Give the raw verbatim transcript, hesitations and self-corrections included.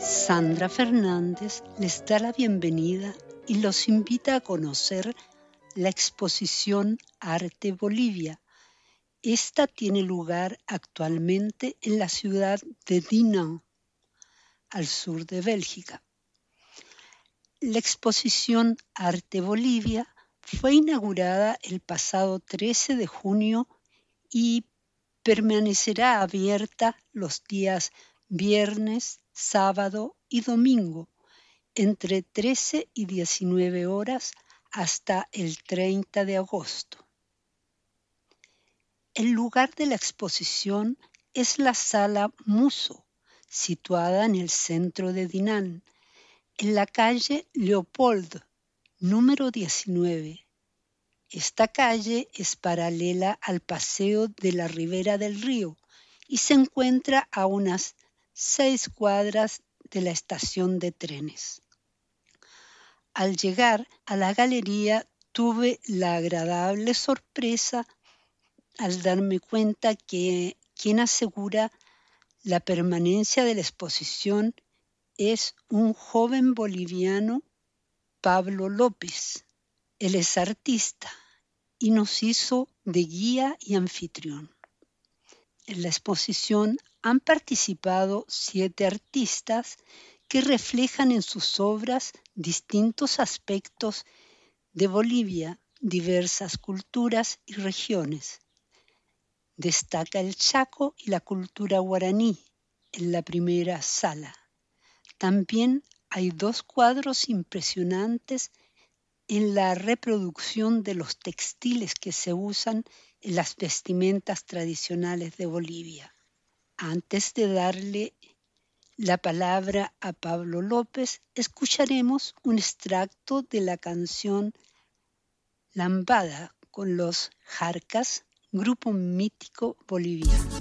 Sandra Fernández les da la bienvenida y los invita a conocer la exposición Arte Bolivia. Esta tiene lugar actualmente en la ciudad de Dinant, al sur de Bélgica. La exposición Arte Bolivia fue inaugurada el pasado trece de junio y permanecerá abierta los días viernes, sábado y domingo, entre trece y diecinueve horas hasta el treinta de agosto. El lugar de la exposición es la Sala Musso, situada en el centro de Dinant, en la calle Leopold, número diecinueve. Esta calle es paralela al Paseo de la Ribera del Río y se encuentra a unas seis cuadras de la estación de trenes. Al llegar a la galería tuve la agradable sorpresa al darme cuenta que quien asegura la permanencia de la exposición es un joven boliviano, Pablo López. Él es artista y nos hizo de guía y anfitrión. En la exposición han participado siete artistas que reflejan en sus obras distintos aspectos de Bolivia, diversas culturas y regiones. Destaca el Chaco y la cultura guaraní en la primera sala. También hay dos cuadros impresionantes en la reproducción de los textiles que se usan en las vestimentas tradicionales de Bolivia. Antes de darle la palabra a Pablo López, escucharemos un extracto de la canción Lambada con los Jarcas, grupo mítico boliviano.